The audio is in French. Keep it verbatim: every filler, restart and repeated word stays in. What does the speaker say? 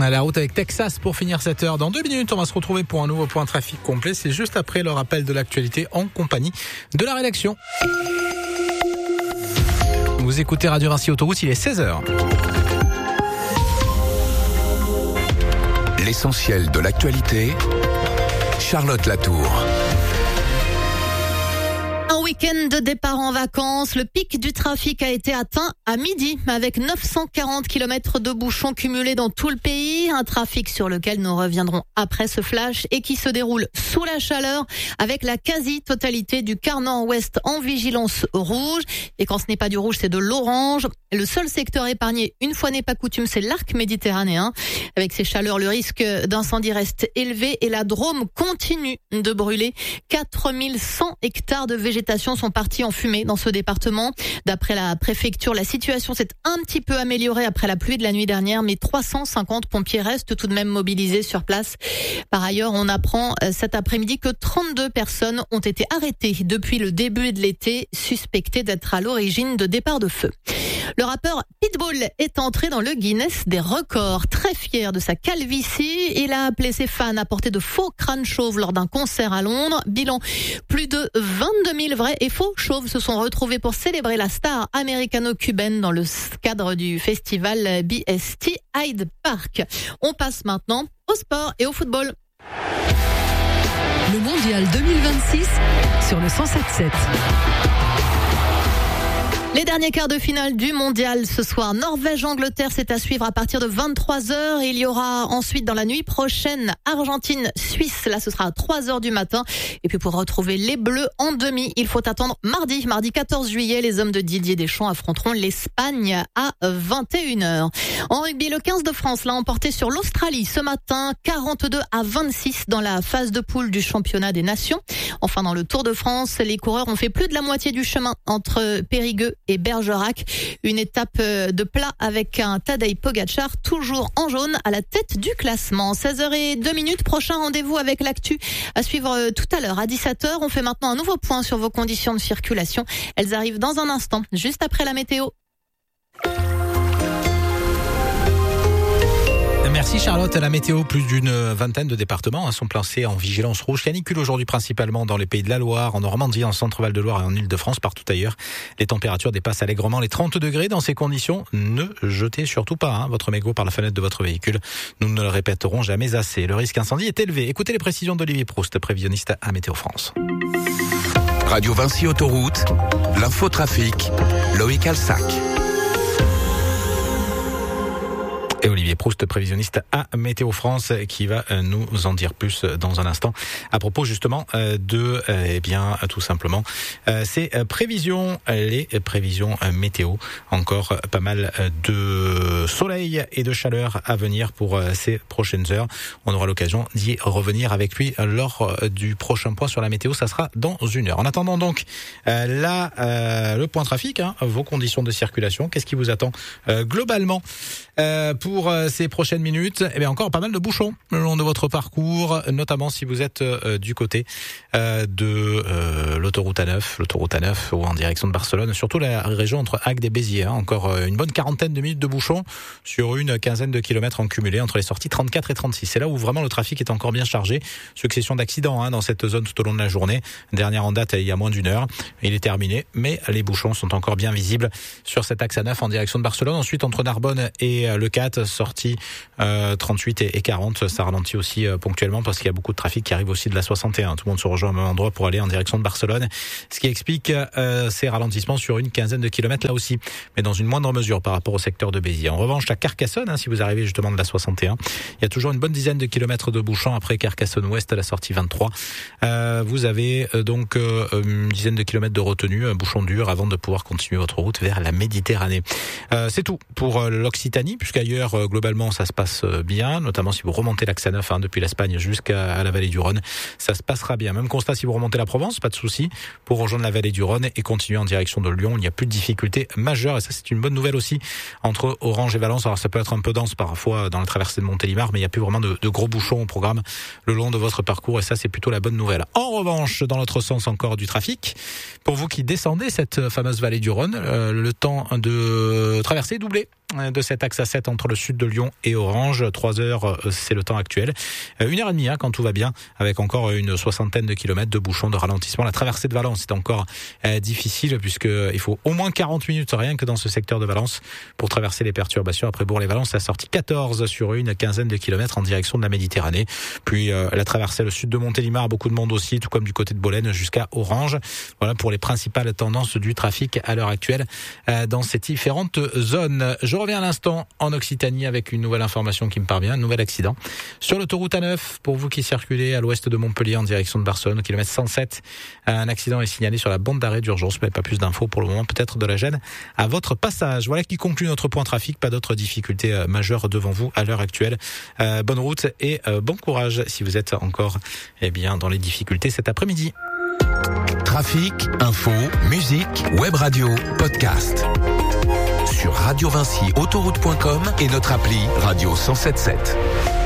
À la route avec Texas pour finir cette heure. Dans deux minutes, on va se retrouver pour un nouveau point trafic complet. C'est juste après le rappel de l'actualité en compagnie de la rédaction. Vous écoutez Radio Vinci Autoroute, il est seize heures. L'essentiel de l'actualité, Charlotte Latour. Un week-end de départ en vacances, le pic du trafic a été atteint à midi avec neuf cent quarante kilomètres de bouchons cumulés dans tout le pays. Un trafic sur lequel nous reviendrons après ce flash et qui se déroule sous la chaleur avec la quasi-totalité du quart nord-ouest en vigilance rouge. Et quand ce n'est pas du rouge, c'est de l'orange. Le seul secteur épargné, une fois n'est pas coutume, c'est l'arc méditerranéen. Avec ces chaleurs, le risque d'incendie reste élevé et la Drôme continue de brûler. quatre mille cent hectares de végétation sont partis en fumée dans ce département. D'après la préfecture, la situation s'est un petit peu améliorée après la pluie de la nuit dernière, mais trois cent cinquante pompiers restent tout de même mobilisés sur place. Par ailleurs, on apprend cet après-midi que trente-deux personnes ont été arrêtées depuis le début de l'été, suspectées d'être à l'origine de départs de feu. Le rappeur Pitbull est entré dans le Guinness des records. Très fier de sa calvitie, il a appelé ses fans à porter de faux crânes chauves lors d'un concert à Londres. Bilan, plus de vingt-deux mille vrais et faux chauves se sont retrouvés pour célébrer la star américano-cubaine dans le cadre du festival B S T Hyde Park. On passe maintenant au sport et au football. Le mondial deux mille vingt-six sur le cent sept sept. Les derniers quarts de finale du mondial ce soir. Norvège-Angleterre, c'est à suivre à partir de vingt-trois heures. Il y aura ensuite dans la nuit prochaine Argentine-Suisse. Là, ce sera à trois heures du matin. Et puis pour retrouver les Bleus en demi, il faut attendre mardi. Mardi quatorze juillet, les hommes de Didier Deschamps affronteront l'Espagne à vingt et une heures. En rugby, le quinze de France l'a emporté sur l'Australie ce matin, quarante-deux à vingt-six dans la phase de poule du championnat des nations. Enfin, dans le Tour de France, les coureurs ont fait plus de la moitié du chemin entre Périgueux et Bergerac. Une étape de plat avec un Tadej Pogačar toujours en jaune à la tête du classement. seize heures zéro deux minutes, prochain rendez-vous avec l'actu à suivre tout à l'heure à dix-sept heures. On fait maintenant un nouveau point sur vos conditions de circulation. Elles arrivent dans un instant, juste après la météo. Merci Charlotte. À la météo, plus d'une vingtaine de départements sont placés en vigilance rouge. Canicule aujourd'hui principalement dans les pays de la Loire, en Normandie, en Centre-Val de Loire et en Île-de-France, partout ailleurs. Les températures dépassent allègrement les trente degrés. Dans ces conditions, ne jetez surtout pas hein, votre mégot par la fenêtre de votre véhicule. Nous ne le répéterons jamais assez. Le risque incendie est élevé. Écoutez les précisions d'Olivier Proust, prévisionniste à Météo France. Radio Vinci Autoroute, l'infotrafic, Loïc Alsac. Et Olivier Proust, prévisionniste à Météo France, qui va nous en dire plus dans un instant à propos justement de, eh bien, tout simplement, ces prévisions, les prévisions météo. Encore pas mal de soleil et de chaleur à venir pour ces prochaines heures. On aura l'occasion d'y revenir avec lui lors du prochain point sur la météo. Ça sera dans une heure. En attendant donc, là, le point trafic, hein, vos conditions de circulation, qu'est-ce qui vous attend euh, globalement euh, pour Pour ces prochaines minutes, eh bien encore pas mal de bouchons le long de votre parcours, notamment si vous êtes euh, du côté euh, de euh, l'autoroute A neuf, l'autoroute A neuf ou en direction de Barcelone, surtout la région entre Agde et Béziers. Hein, encore euh, une bonne quarantaine de minutes de bouchons sur une quinzaine de kilomètres en cumulé entre les sorties trente-quatre et trente-six. C'est là où vraiment le trafic est encore bien chargé. Succession d'accidents hein, dans cette zone tout au long de la journée. Dernière en date il y a moins d'une heure. Il est terminé, mais les bouchons sont encore bien visibles sur cet axe A neuf en direction de Barcelone. Ensuite entre Narbonne et euh, Le Cat, sortie euh, trente-huit et quarante, ça ralentit aussi euh, ponctuellement parce qu'il y a beaucoup de trafic qui arrive aussi de la soixante et un. Tout le monde se rejoint au même endroit pour aller en direction de Barcelone, ce qui explique euh, ces ralentissements sur une quinzaine de kilomètres là aussi, mais dans une moindre mesure par rapport au secteur de Béziers. En revanche, à Carcassonne, hein, si vous arrivez justement de la soixante et un, il y a toujours une bonne dizaine de kilomètres de bouchons après Carcassonne Ouest à la sortie vingt-trois. Euh, vous avez euh, donc euh, une dizaine de kilomètres de retenue, un bouchon dur avant de pouvoir continuer votre route vers la Méditerranée. Euh, c'est tout pour euh, l'Occitanie, puisqu'ailleurs euh, globalement ça se passe bien, notamment si vous remontez l'axe A neuf hein, depuis l'Espagne jusqu'à la vallée du Rhône, ça se passera bien. Même constat si vous remontez la Provence, pas de souci pour rejoindre la vallée du Rhône et continuer en direction de Lyon. Il n'y a plus de difficultés majeures et ça c'est une bonne nouvelle aussi entre Orange et Valence. Alors ça peut être un peu dense parfois dans la traversée de Montélimar, mais il n'y a plus vraiment de, de gros bouchons au programme le long de votre parcours et ça c'est plutôt la bonne nouvelle. En revanche, dans l'autre sens encore du trafic, pour vous qui descendez cette fameuse vallée du Rhône, euh, le temps de traverser est doublé de cet axe A sept entre le sud de Lyon et Orange. Trois heures, c'est le temps actuel. Une heure et demie hein, quand tout va bien, avec encore une soixantaine de kilomètres de bouchons, de ralentissement. La traversée de Valence est encore euh, difficile puisqu'il faut au moins quarante minutes rien que dans ce secteur de Valence pour traverser les perturbations. Après Bourg-les-Valences, la sortie quatorze sur une quinzaine de kilomètres en direction de la Méditerranée. Puis euh, la traversée le sud de Montélimar, beaucoup de monde aussi, tout comme du côté de Bolène jusqu'à Orange. Voilà pour les principales tendances du trafic à l'heure actuelle euh, dans ces différentes zones. Je reviens à l'instant en Occitanie avec une nouvelle information qui me parvient, un nouvel accident. Sur l'autoroute A neuf, pour vous qui circulez à l'ouest de Montpellier en direction de Barcelone, au kilomètre cent sept, un accident est signalé sur la bande d'arrêt d'urgence, mais pas plus d'infos pour le moment, peut-être de la gêne à votre passage. Voilà qui conclut notre point trafic, pas d'autres difficultés majeures devant vous à l'heure actuelle. Euh, bonne route et euh, bon courage si vous êtes encore eh bien, dans les difficultés cet après-midi. Trafic, info, musique, web radio, podcast. Sur radio vinci autoroute point com et notre appli Radio cent soixante-dix-sept.